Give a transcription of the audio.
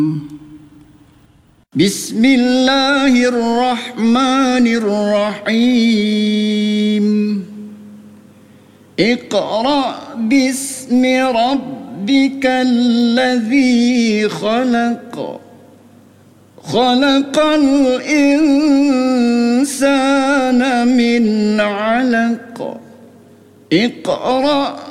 بسم الله الرحمن الرحيم اقرأ باسم ربك الذي خلق خلق الإنسان من علق اقرأ